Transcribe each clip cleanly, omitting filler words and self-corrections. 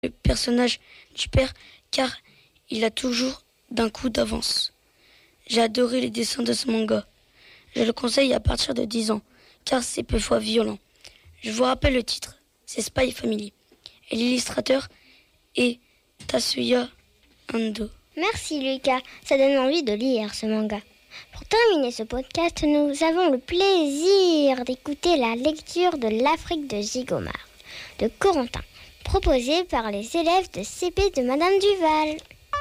le personnage du père car il a toujours d'un coup d'avance. J'ai adoré les dessins de ce manga. Je le conseille à partir de 10 ans car c'est peu fois violent. Je vous rappelle le titre, c'est Spy Family. Et l'illustrateur est Tatsuya Ando. Merci Lucas, ça donne envie de lire ce manga. Pour terminer ce podcast, nous avons le plaisir d'écouter la lecture de l'Afrique de Zygomar, de Corentin, proposée par les élèves de CP de Madame Duval.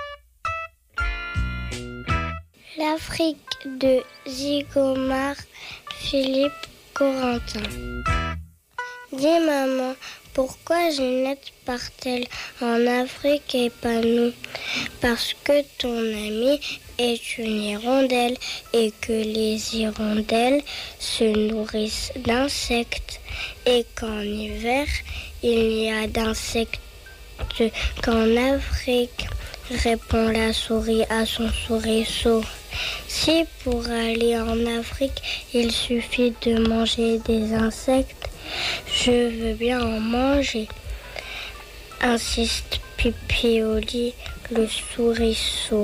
L'Afrique de Zygomar, Philippe Corentin. Dis maman, pourquoi Ginette part-elle en Afrique et pas nous? Parce que ton ami est une hirondelle et que les hirondelles se nourrissent d'insectes et qu'en hiver, il n'y a d'insectes qu'en Afrique, répond la souris à son souriceau. Si pour aller en Afrique, il suffit de manger des insectes, je veux bien en manger, insiste Pipioli, le souriceau.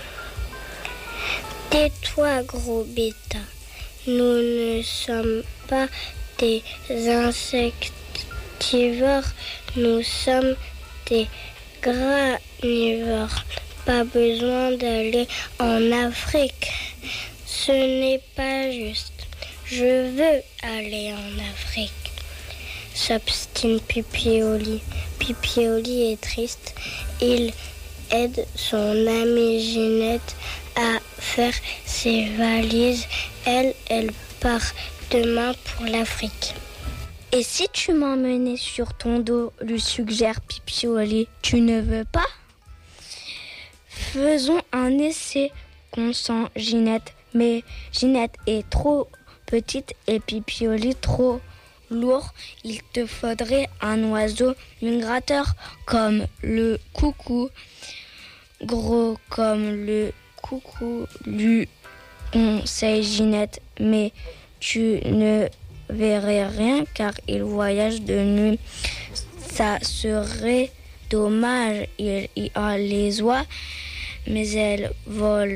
Tais-toi, gros bêta, nous ne sommes pas des insectivores, nous sommes des granivores. Pas besoin d'aller en Afrique, ce n'est pas juste. Je veux aller en Afrique, s'obstine Pipioli. Pipioli est triste. Il aide son amie Ginette à faire ses valises. Elle part demain pour l'Afrique. Et si tu m'emmenais sur ton dos, lui suggère Pipioli, tu ne veux pas? Faisons un essai, consent Ginette. Mais Ginette est trop petite et Pipioli trop lourd. Il te faudrait un oiseau migrateur comme le coucou, gros comme le coucou, lui conseille Ginette. Mais tu ne verrais rien car il voyage de nuit. Ça serait dommage, il y a les oies, mais elles volent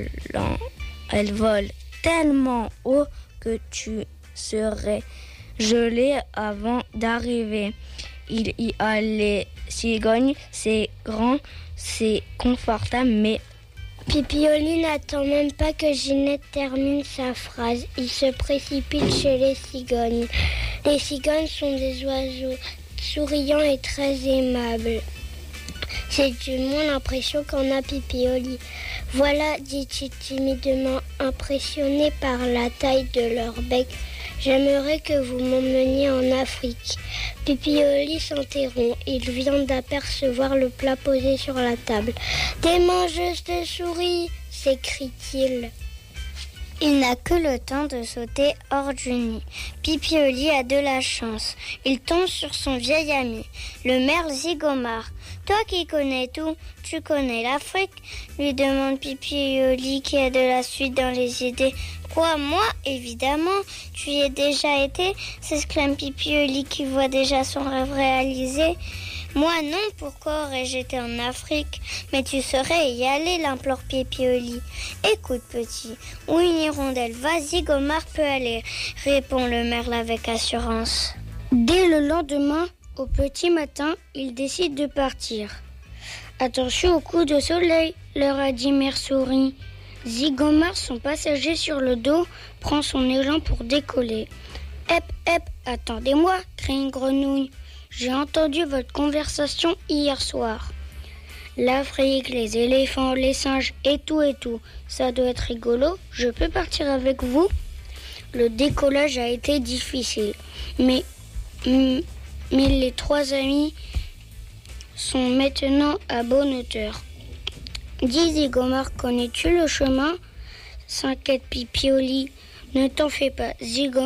tellement haut que tu serais gelé avant d'arriver. Il y a les cigognes, c'est grand, c'est confortable, mais... Pipioli n'attend même pas que Ginette termine sa phrase. Il se précipite chez les cigognes. Les cigognes sont des oiseaux souriants et très aimables. C'est du moins l'impression qu'en a Pipioli. Voilà, dit-il timidement, impressionné par la taille de leur bec. J'aimerais que vous m'emmeniez en Afrique. Pipioli s'interrompt. Il vient d'apercevoir le plat posé sur la table. Des mangeuses de souris, s'écrie-t-il. Il n'a que le temps de sauter hors du nid. Pipioli a de la chance. Il tombe sur son vieil ami, le merle Zygomar. Toi qui connais tout, tu connais l'Afrique? Lui demande Pipioli qui a de la suite dans les idées. Quoi, moi? Évidemment, tu y es déjà été, s'exclame Pipioli qui voit déjà son rêve réalisé. Moi non, pourquoi aurais-je été en Afrique? Mais tu saurais y aller, l'implore Pipioli. Écoute petit, où une hirondelle va, Zygomar peut aller, répond le merle avec assurance. Dès le lendemain, au petit matin, il décide de partir. Attention au coup de soleil, leur a dit Mère Souris. Zygomar, son passager sur le dos, prend son élan pour décoller. Hep, hep, attendez-moi, crie une grenouille. J'ai entendu votre conversation hier soir. L'Afrique, les éléphants, les singes et tout, ça doit être rigolo. Je peux partir avec vous? Le décollage a été difficile, mais les trois amis sont maintenant à bonne hauteur. Dis Zygomar, connais-tu le chemin? S'inquiète Pipioli. Ne t'en fais pas, Zygomar